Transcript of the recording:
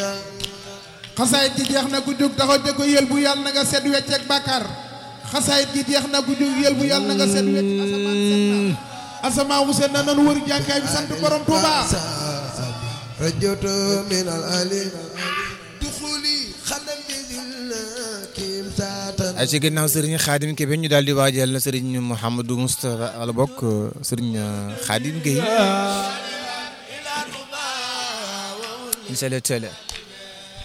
xasaayit gi jeex na ku jóg taxaw te ko yël bu yàlla na nga set wecc ak bàkkaar xasaayit gi jeex na ku jóg yël bu yàlla na nga set wecc asamaan set na asamaan wu set na noonu wër jànkaay bi sant borom Tuuba rajoto min al ali duxuli xadam kim saatan ay ci ginnaaw sëriñ Xaadim Kebe ñu daal di waajal na sëriñ Mouhamadou Moustapha ala bokk sëriñ Xaadim Gueye incha allah